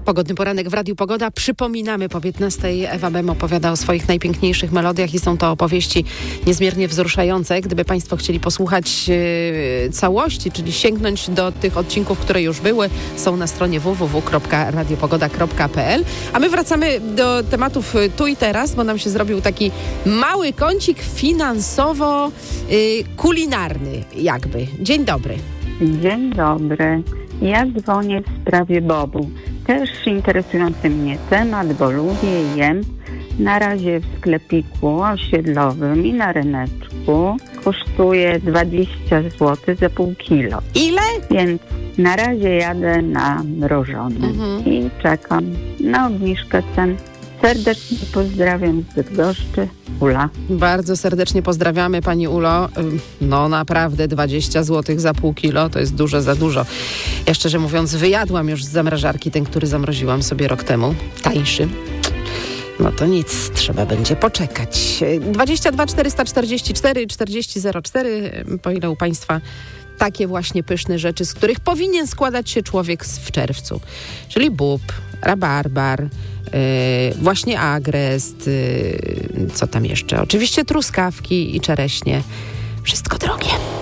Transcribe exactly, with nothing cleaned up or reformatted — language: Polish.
Pogodny poranek w Radiu Pogoda. Przypominamy, po piętnastej Ewa Bem opowiada o swoich najpiękniejszych melodiach i są to opowieści niezmiernie wzruszające. Gdyby Państwo chcieli posłuchać yy, całości, czyli sięgnąć do tych odcinków, które już były, są na stronie w w w kropka radiopogoda kropka p l. A my wracamy do tematów tu i teraz, bo nam się zrobił taki mały kącik finansowo-kulinarny yy, jakby. Dzień dobry. Dzień dobry. Ja dzwonię w sprawie bobu. Też interesujący mnie temat, bo lubię, jem. Na razie w sklepiku osiedlowym i na ryneczku kosztuje dwadzieścia złotych za pół kilo. Ile? Więc na razie jadę na mrożony mhm. i czekam na obniżkę cen. Serdecznie pozdrawiam z Bydgoszczy, Ula. Bardzo serdecznie pozdrawiamy, Pani Ulo. No naprawdę dwadzieścia złotych za pół kilo to jest dużo za dużo. Ja szczerze mówiąc wyjadłam już z zamrażarki ten, który zamroziłam sobie rok temu. Tańszy. No to nic, trzeba będzie poczekać. dwadzieścia dwa czterysta czterdzieści cztery czterdzieści zero cztery, po ile u Państwa takie właśnie pyszne rzeczy, z których powinien składać się człowiek w czerwcu. Czyli bób, rabarbar, yy, właśnie agrest, yy, co tam jeszcze? Oczywiście truskawki i czereśnie. Wszystko drogie.